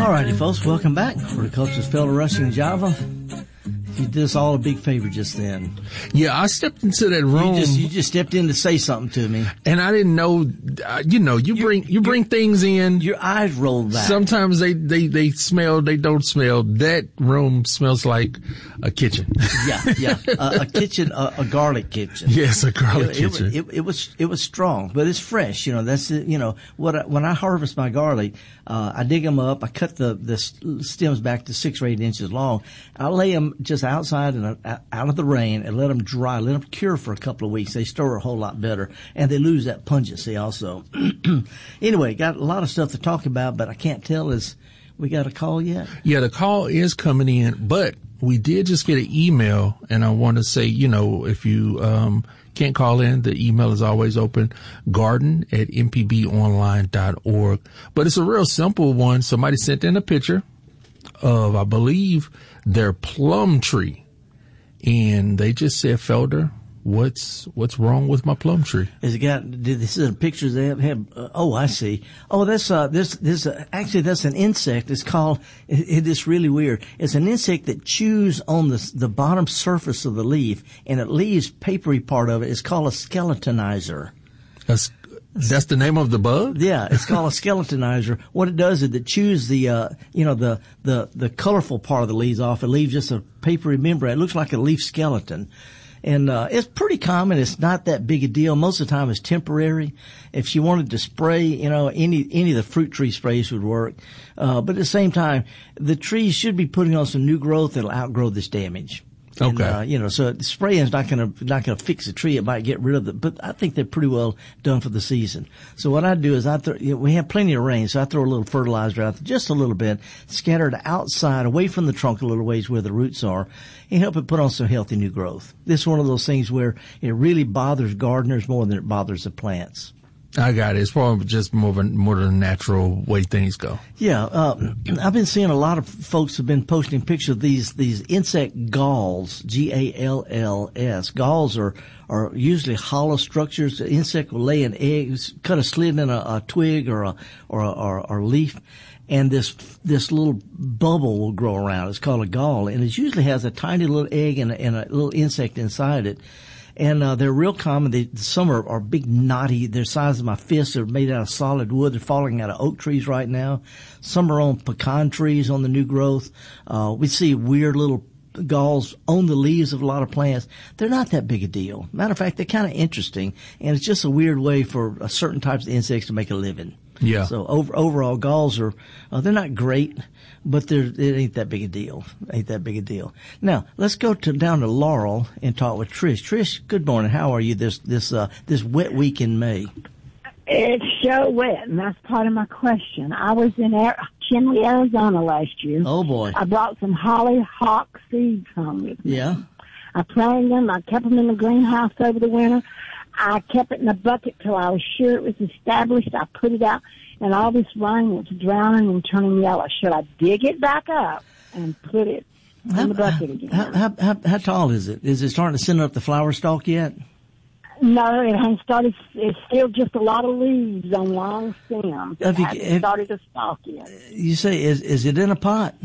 All righty, folks, welcome back. Horticulturist Felder Rushing Java. You did us all a big favor just then. Yeah, I stepped into that room. You just stepped in to say something to me, and I didn't know. You bring things in. Your eyes rolled back. Sometimes they smell. They don't smell. That room smells like a kitchen. Yeah, a kitchen, a garlic kitchen. Yes, a garlic kitchen. It was strong, but it's fresh. That's when I harvest my garlic, I dig them up. I cut the stems back to 6 or 8 inches long. I lay them just outside and out of the rain and let them dry, let them cure for a couple of weeks. They store a whole lot better, and they lose that pungency also. Anyway, got a lot of stuff to talk about, but I can't tell is we got a call yet? Yeah, the call is coming in, but we did just get an email, and I want to say, if you can't call in, the email is always open, garden@mpbonline.org. But it's a real simple one. Somebody sent in a picture of, I believe, their plum tree, and they just said, Felder, what's wrong with my plum tree? This is pictures they have. I see. Oh, that's actually that's an insect. It's called. It's really weird. It's an insect that chews on the bottom surface of the leaf, and it leaves papery part of it. It's called a skeletonizer. That's the name of the bug? Yeah, it's called a skeletonizer. What it does is it chews the colorful part of the leaves off. It leaves just a papery membrane. It looks like a leaf skeleton. And it's pretty common. It's not that big a deal. Most of the time it's temporary. If you wanted to spray, any of the fruit tree sprays would work. But at the same time, the trees should be putting on some new growth that'll outgrow this damage. Okay. And, so spraying is not gonna fix the tree. It might get rid of it, but I think they're pretty well done for the season. So what I do is we have plenty of rain, so I throw a little fertilizer out there, just a little bit, scattered outside, away from the trunk a little ways where the roots are, and help it put on some healthy new growth. This is one of those things where it really bothers gardeners more than it bothers the plants. I got it. It's probably just more than a natural way things go. Yeah, I've been seeing a lot of folks have been posting pictures of these insect galls, Galls. Galls are usually hollow structures. The insect will lay an egg, cut a slit in a twig or a leaf, and this little bubble will grow around. It's called a gall, and it usually has a tiny little egg and a little insect inside it. And they're real common. Some are big, knotty. They're the size of my fist. They're made out of solid wood. They're falling out of oak trees right now. Some are on pecan trees on the new growth. We see weird little galls on the leaves of a lot of plants. They're not that big a deal. Matter of fact, they're kind of interesting, and it's just a weird way for certain types of insects to make a living. Yeah. So overall, galls are they're not great, but it ain't that big a deal. Now let's go down to Laurel and talk with Trish. Trish, good morning. How are you this wet week in May? It's so wet, and that's part of my question. I was in Chinle, Arizona last year. Oh boy! I brought some hollyhock seeds home with me. Yeah. I planted them. I kept them in the greenhouse over the winter. I kept it in a bucket till I was sure it was established. I put it out, and all this rain was drowning and turning yellow. Should I dig it back up and put it in the bucket again? How tall is it? Is it starting to send up the flower stalk yet? No, it hasn't started. It's still just a lot of leaves on long stems. It hasn't started to stalk yet. You say, is it in a pot?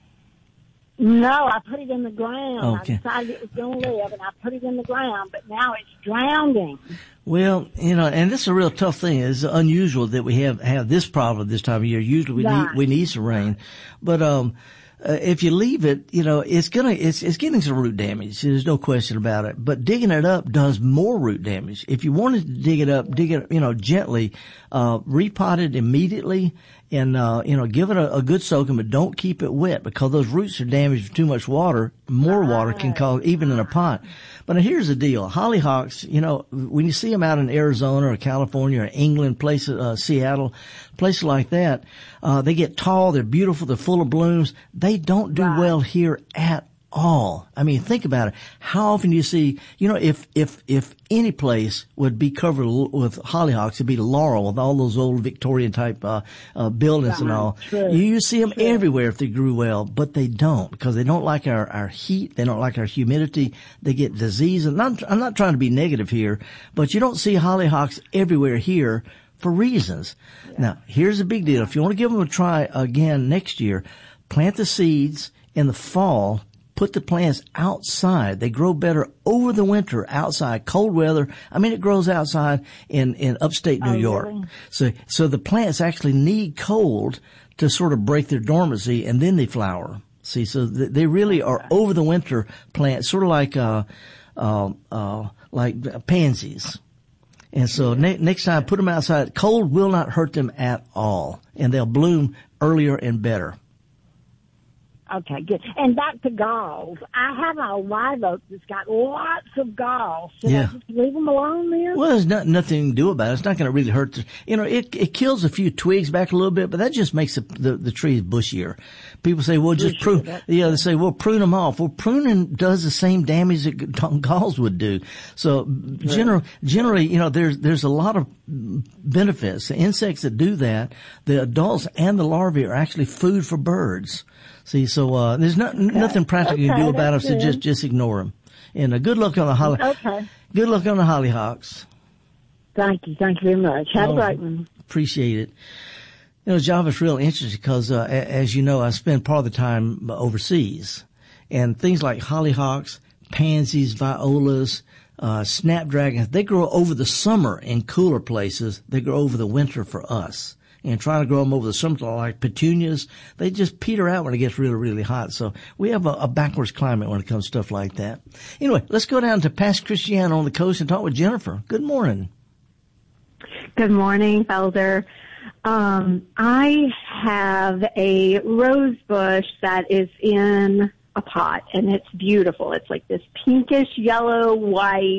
No, I put it in the ground. Okay. I decided it was going to live, and I put it in the ground, but now it's drowning. Well, and this is a real tough thing. It's unusual that we have this problem this time of year. Usually we need some rain. But if you leave it, it's getting some root damage. There's no question about it. But digging it up does more root damage. If you wanted to dig it up, gently, repot it immediately and, give it a good soaking, but don't keep it wet because those roots are damaged with too much water. More water can cause, even in a pot. But here's the deal. Hollyhocks, when you see them out in Arizona or California or England, places, Seattle, places like that, they get tall, they're beautiful, they're full of blooms. They don't do well here at all. I mean, think about it. How often do you see, if any place would be covered with hollyhocks, it'd be Laurel with all those old Victorian type, buildings and all. True. You see them everywhere if they grew well, but they don't because they don't like our heat. They don't like our humidity. They get disease. And I'm not trying to be negative here, but you don't see hollyhocks everywhere here for reasons. Yeah. Now, here's the big deal. If you want to give them a try again next year, plant the seeds in the fall. Put the plants outside. They grow better over the winter outside, cold weather. I mean, it grows outside in upstate New York. Really? So the plants actually need cold to sort of break their dormancy, and then they flower. See, so they really are over the winter plants, sort of like pansies. And so next time, put them outside. Cold will not hurt them at all, and they'll bloom earlier and better. Okay, good. And back to galls. I have a live oak that's got lots of galls. Should I just leave them alone then? Well, there's nothing to do about it. It's not going to really hurt. It kills a few twigs back a little bit, but that just makes the trees bushier. People say, well, just prune. Yeah, they say, well, prune them off. Well, pruning does the same damage that galls would do. So generally, there's a lot of benefits. The insects that do that, the adults and the larvae are actually food for birds. See, so there's nothing practical you can do about them, so just ignore them. And good luck on the Good luck on the hollyhocks. Thank you very much. Have a great one. Appreciate it. Java's real interesting because, as you know, I spend part of the time overseas, and things like hollyhocks, pansies, violas, snapdragons, they grow over the summer in cooler places. They grow over the winter for us. And trying to grow them over the summer, like petunias, they just peter out when it gets really, really hot. So we have a backwards climate when it comes to stuff like that. Anyway, let's go down to Pass Christiana on the coast and talk with Jennifer. Good morning. Good morning, Felder. I have a rose bush that is in a pot, and it's beautiful. It's like this pinkish yellow white,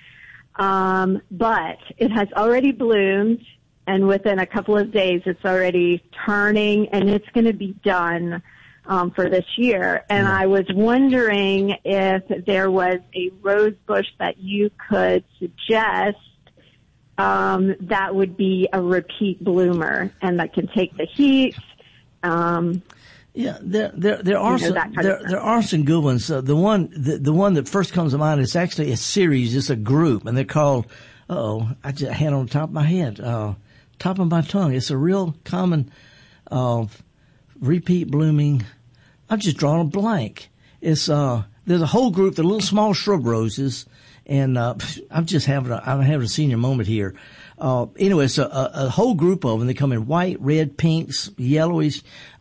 but it has already bloomed. And within a couple of days, it's already turning, and it's going to be done for this year. And I was wondering if there was a rose bush that you could suggest that would be a repeat bloomer and that can take the heat. Yeah, there are some good ones. The one that first comes to mind is actually a series. It's a group, and they're called. I just had it on the top of my head. Top of my tongue. It's a real common, repeat blooming. I've just drawn a blank. It's, there's a whole group, the little small shrub roses, and, I'm having a senior moment here. Anyway, it's a whole group of them. They come in white, red, pinks, yellowish,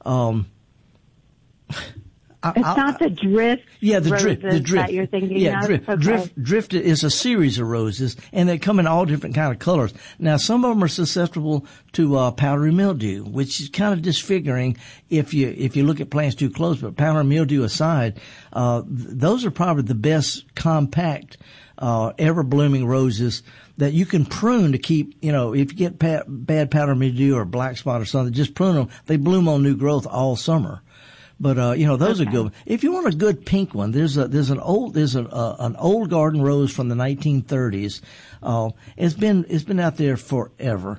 it's not the drift. Yeah, the drift that you're thinking of. Drift is a series of roses, and they come in all different kind of colors. Now, some of them are susceptible to powdery mildew, which is kind of disfiguring if you look at plants too close. But powdery mildew aside, those are probably the best compact ever blooming roses that you can prune to keep. If you get bad powdery mildew or black spot or something, just prune them. They bloom on new growth all summer. But, those are good. If you want a good pink one, there's an old garden rose from the 1930s. It's been out there forever.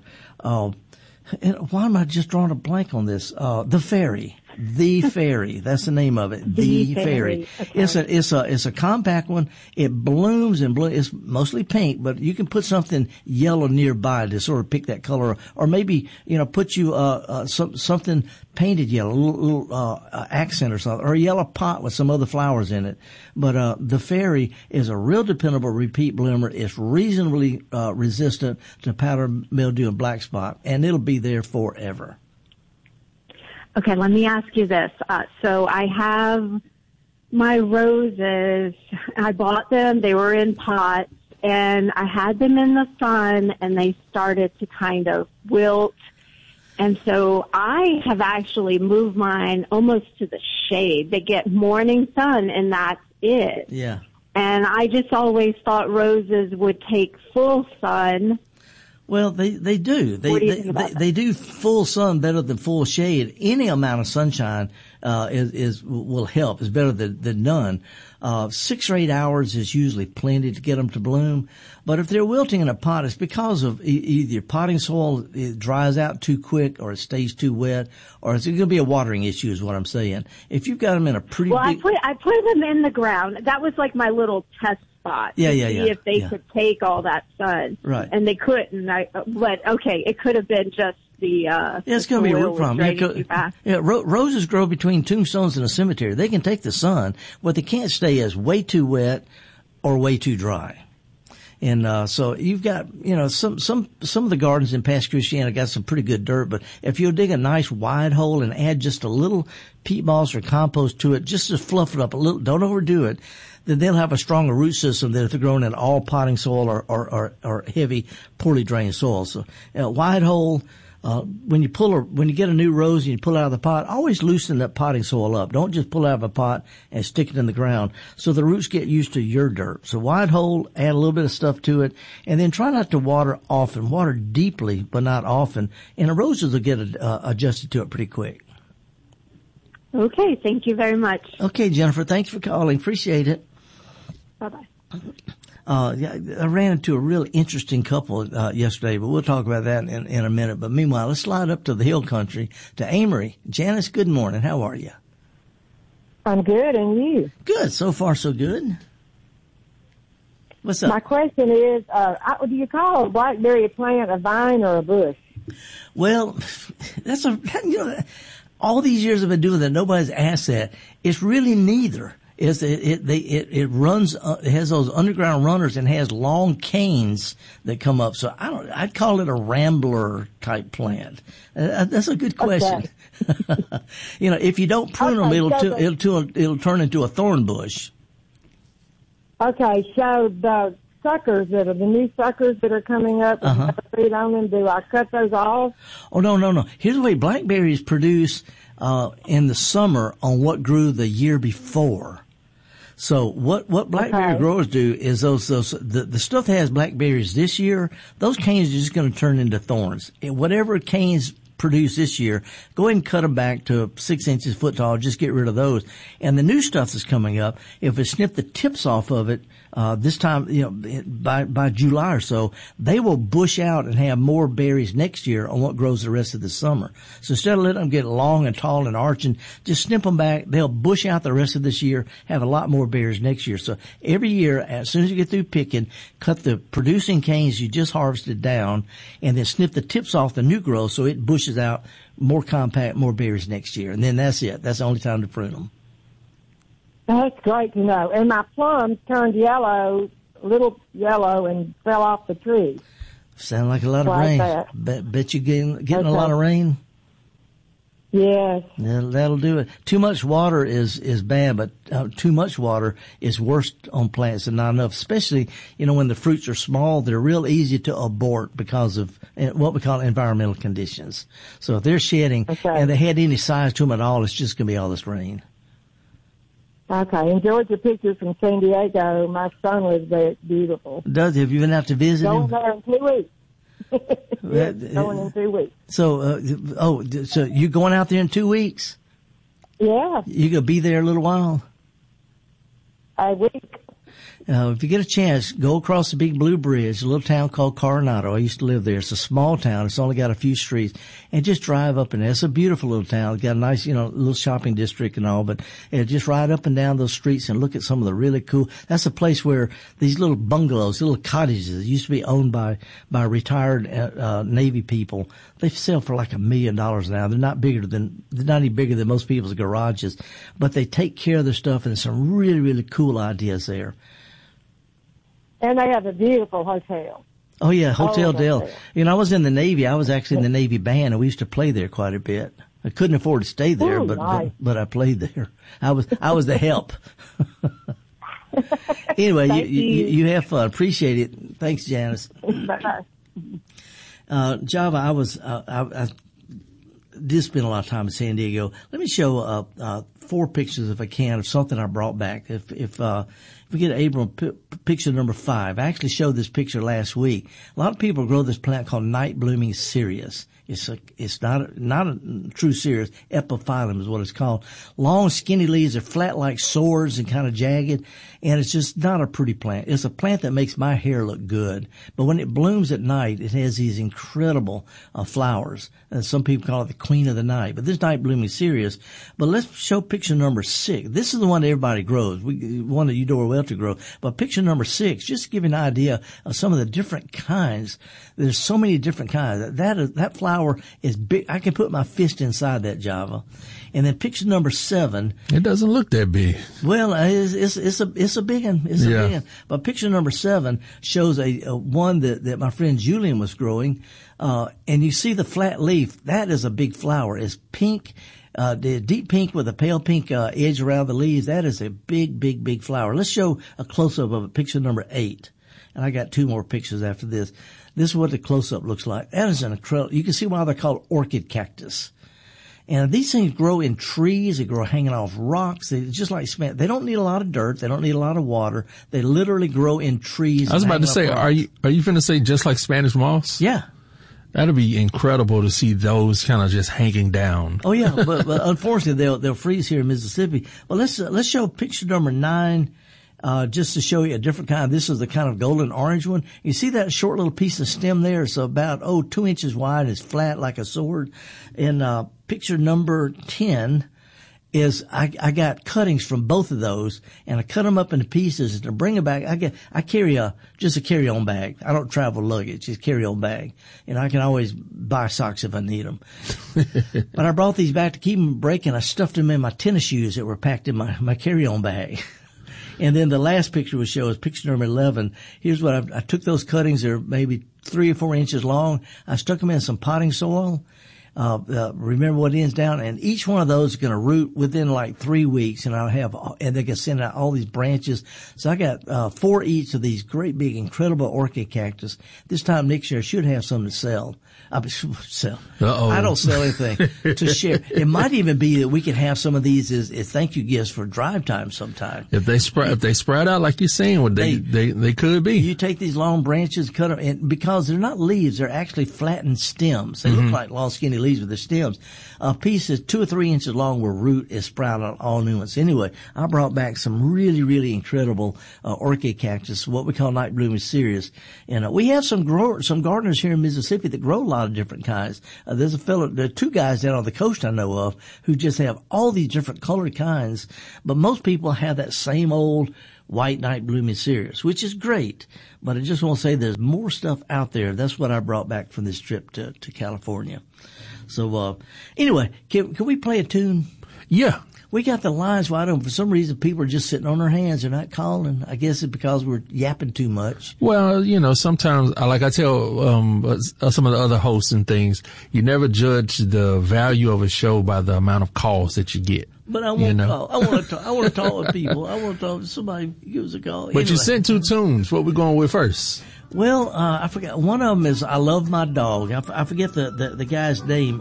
And why am I just drawing a blank on this? The Fairy. The Fairy. That's the name of it. The Fairy. Okay. It's a compact one. It blooms and blooms. It's mostly pink, but you can put something yellow nearby to sort of pick that color, or maybe, put you, something painted yellow, a little accent or something, or a yellow pot with some other flowers in it. But, the Fairy is a real dependable repeat bloomer. It's reasonably, resistant to powder mildew and black spot, and it'll be there forever. Okay, let me ask you this. So I have my roses. I bought them. They were in pots, and I had them in the sun, and they started to kind of wilt. And so I have actually moved mine almost to the shade. They get morning sun, and that's it. Yeah. And I just always thought roses would take full sun. Well, they do. They do full sun better than full shade. Any amount of sunshine, will help. It's better than none. 6 or 8 hours is usually plenty to get them to bloom. But if they're wilting in a pot, it's because of either your potting soil, it dries out too quick, or it stays too wet, or it's going to be a watering issue is what I'm saying. If you've got them in a pretty big... I put them in the ground. That was like my little test spot. Yeah. See if they could take all that sun. Right. And they couldn't. But okay, it could have been just it's going to be a root problem. Roses grow between tombstones and a cemetery. They can take the sun. What they can't stay is way too wet or way too dry. And so you've got, some of the gardens in Pass Christiana got some pretty good dirt, but if you'll dig a nice wide hole and add just a little peat moss or compost to it, just to fluff it up a little, don't overdo it, then they'll have a stronger root system than if they're grown in all potting soil or heavy, poorly drained soil. So wide hole. When you get a new rose and you pull it out of the pot, always loosen that potting soil up. Don't just pull it out of a pot and stick it in the ground so the roots get used to your dirt. So wide hole, add a little bit of stuff to it, and then try not to water often. Water deeply, but not often, and the roses will get adjusted to it pretty quick. Okay, thank you very much. Okay, Jennifer, thanks for calling. Appreciate it. Bye-bye. I ran into a really interesting couple yesterday, but we'll talk about that in a minute. But meanwhile, let's slide up to the hill country, to Amory. Janice, good morning. How are you? I'm good, and you? Good. So far, so good. What's up? My question is, do you call a blackberry plant a vine or a bush? Well, all these years I've been doing that, nobody's asked that. It's really neither. It runs, it has those underground runners and has long canes that come up. So I'd call it a rambler type plant. That's a good question. Okay. If you don't prune them, it'll turn into a thorn bush. Okay. So the suckers the new suckers that are coming up and feed on them, do I cut those off? Oh, no. Here's the way blackberries produce, in the summer on what grew the year before. So what blackberry growers do is the stuff that has blackberries this year, those canes are just going to turn into thorns. Whatever canes produce this year, go ahead and cut them back to 6 inches, foot tall, just get rid of those. And the new stuff that's coming up, if we snip the tips off of it, this time, by July or so, they will bush out and have more berries next year on what grows the rest of the summer. So instead of letting them get long and tall and arching, just snip them back. They'll bush out the rest of this year, have a lot more berries next year. So every year, as soon as you get through picking, cut the producing canes you just harvested down and then snip the tips off the new growth so it bushes out more compact, more berries next year. And then that's it. That's the only time to prune them. That's great to know. And my plums turned yellow, little yellow, and fell off the tree. Sound like a lot of rain. Bet you getting a lot of rain? Yes. That'll do it. Too much water is bad, but too much water is worse on plants than not enough. Especially, when the fruits are small, they're real easy to abort because of what we call environmental conditions. So if they're shedding and they had any size to them at all, it's just going to be all this rain. Okay, enjoyed your pictures from San Diego. My son lives there. It's beautiful. Have you been out to visit him? Going there in 2 weeks. Yes, going in 2 weeks. So, so you going out there in 2 weeks? Yeah. You gonna be there a little while? A week. If you get a chance, go across the Big Blue Bridge, a little town called Coronado. I used to live there. It's a small town. It's only got a few streets. And just drive up in there. It's a beautiful little town. It's got a nice, little shopping district and all. But just ride up and down those streets and look at some of the really cool. That's a place where these little bungalows, little cottages, used to be owned by retired Navy people. They sell for like $1 million now. They're not any bigger than most people's garages. But they take care of their stuff, and there's some really, really cool ideas there. And they have a beautiful hotel. Oh, yeah, Hotel Del. I was in the Navy. I was actually in the Navy band, and we used to play there quite a bit. I couldn't afford to stay there, but I played there. I was the help. Anyway, you have fun. Appreciate it. Thanks, Janice. Bye-bye. Java, I did spend a lot of time in San Diego. Let me show 4 pictures, if I can, of something I brought back. If we get Abram, picture number 5. I actually showed this picture last week. A lot of people grow this plant called night blooming cereus. It's not a true cereus. Epiphyllum is what it's called. Long, skinny leaves are flat like swords and kind of jagged, and it's just not a pretty plant. It's a plant that makes my hair look good. But when it blooms at night, it has these incredible flowers. And some people call it the queen of the night. But this night blooming cereus. But let's show picture number 6. This is the one that everybody grows. One that Eudora Welter grows. But picture number 6, just to give you an idea of some of the different kinds. There's so many different kinds. That flower is big. I can put my fist inside that Java. And then picture number 7. It doesn't look that big. Well, it's a big one. It's a big one. But picture number 7 shows a one that my friend Julian was growing. And you see the flat leaf. That is a big flower. It's pink. The deep pink with a pale pink edge around the leaves. That is a big, big, big flower. Let's show a close-up of picture number 8. And I got 2 more pictures after this. This is what the close-up looks like. That is an incredible, you can see why they're called orchid cactus. And these things grow in trees. They grow hanging off rocks. They just like cement. They don't need a lot of dirt. They don't need a lot of water. They literally grow in trees. I was about to say, are you finna say just like Spanish moss? Yeah. That'd be incredible to see those kind of just hanging down. Oh yeah, but unfortunately they'll freeze here in Mississippi. But let's show picture number 9. Just to show you a different kind. This is the kind of golden orange one. You see that short little piece of stem there? It's about, 2 inches wide. It's flat like a sword. And, picture number 10 is I got cuttings from both of those, and I cut them up into pieces, and to bring them back, I carry just a carry-on bag. I don't travel luggage, just carry-on bag. And I can always buy socks if I need them. But I brought these back to keep them breaking. I stuffed them in my tennis shoes that were packed in my carry-on bag. And then the last picture we show is picture number 11. Here's what I took those cuttings. They're maybe 3 or 4 inches long. I stuck them in some potting soil. Remember what ends down, and each one of those is going to root within like 3 weeks, and and they can send out all these branches. So I got 4 each of these great big incredible orchid cactus. This time next year I should have some to sell. I don't sell anything to share. It might even be that we could have some of these as thank you gifts for drive time sometime. If they spread out like you're saying, what they could be. You take these long branches, cut them, and because they're not leaves, they're actually flattened stems. They look like long skinny leaves with the stems. A piece is 2 or 3 inches long where root is sprouted all new ones. Anyway, I brought back some really, really incredible orchid cactus, what we call night blooming cereus. And we have some gardeners here in Mississippi that grow a lot of different kinds. There are 2 guys down on the coast I know of who just have all these different colored kinds, but most people have that same old white night blooming cereus, which is great. But I just want to say there's more stuff out there. That's what I brought back from this trip to California. So, anyway, can we play a tune? Yeah. We got the lines wide open. For some reason, people are just sitting on their hands. They're not calling. I guess it's because we're yapping too much. Well, sometimes, like I tell some of the other hosts and things, you never judge the value of a show by the amount of calls that you get. But I want to call. I want to talk with people. I want to talk to somebody. Give us a call. But anyway. You sent 2 tunes. What we going with first? Well, I forgot. One of them is "I Love My Dog." I forget the guy's name.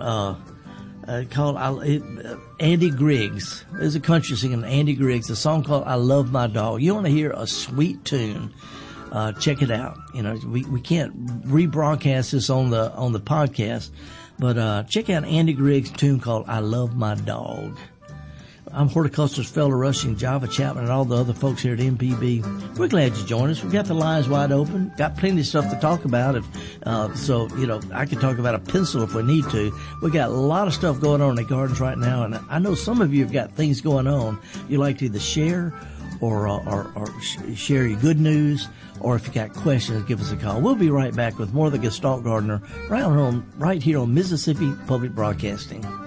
Called Andy Griggs. There's a country singing Andy Griggs. A song called "I Love My Dog." You want to hear a sweet tune? Check it out. We can't rebroadcast this on the podcast, but check out Andy Griggs' tune called "I Love My Dog." I'm horticulturist Felder Rushing, Java Chapman, and all the other folks here at MPB. We're glad you joined us. We've got the lines wide open. Got plenty of stuff to talk about. So I can talk about a pencil if we need to. We got a lot of stuff going on in the gardens right now, and I know some of you have got things going on you like to either share or share your good news, or if you got questions, give us a call. We'll be right back with more of the Gestalt Gardener right here on Mississippi Public Broadcasting.